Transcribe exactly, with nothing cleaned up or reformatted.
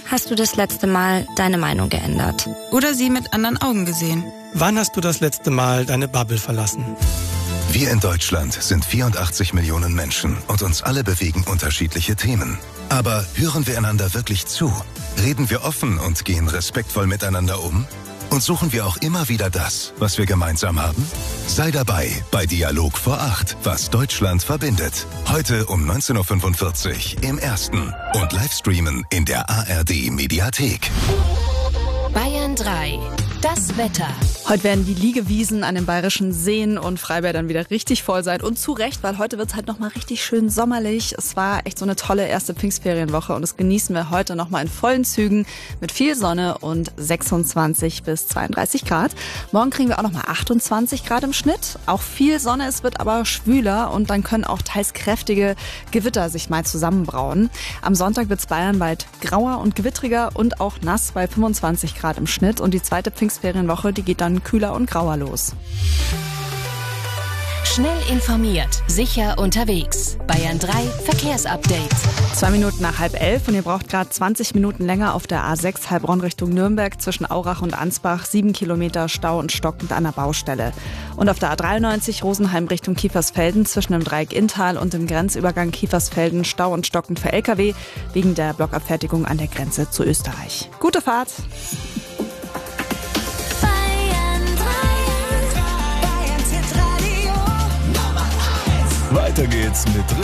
hast du das letzte Mal deine Meinung geändert? Oder sie mit anderen Augen gesehen? Wann hast du das letzte Mal deine Bubble verlassen? Wir in Deutschland sind vierundachtzig Millionen Menschen und uns alle bewegen unterschiedliche Themen. Aber hören wir einander wirklich zu? Reden wir offen und gehen respektvoll miteinander um? Und suchen wir auch immer wieder das, was wir gemeinsam haben? Sei dabei bei Dialog vor acht, was Deutschland verbindet. Heute um neunzehn Uhr fünfundvierzig im Ersten und Livestreamen in der A R D-Mediathek. Bayern drei. Das Wetter. Heute werden die Liegewiesen an den bayerischen Seen und Freibädern wieder richtig voll sein. Und zu Recht, weil heute wird es halt nochmal richtig schön sommerlich. Es war echt so eine tolle erste Pfingstferienwoche und das genießen wir heute nochmal in vollen Zügen mit viel Sonne und sechsundzwanzig bis zweiunddreißig Grad. Morgen kriegen wir auch nochmal achtundzwanzig Grad im Schnitt. Auch viel Sonne, es wird aber schwüler und dann können auch teils kräftige Gewitter sich mal zusammenbrauen. Am Sonntag wird es bayernweit grauer und gewittriger und auch nass bei fünfundzwanzig Grad im Schnitt. Und die zweite Pfingstferienwoche, die geht dann kühler und grauer los. Schnell informiert, sicher unterwegs. Bayern drei Verkehrsupdate. Zwei Minuten nach halb elf und ihr braucht gerade zwanzig Minuten länger auf der A sechs Heilbronn Richtung Nürnberg zwischen Aurach und Ansbach. Sieben Kilometer Stau und stockend an der Baustelle. Und auf der A dreiundneunzig Rosenheim Richtung Kiefersfelden zwischen dem Dreieck Inntal und dem Grenzübergang Kiefersfelden Stau und stockend für L K W wegen der Blockabfertigung an der Grenze zu Österreich. Gute Fahrt! Weiter geht's mit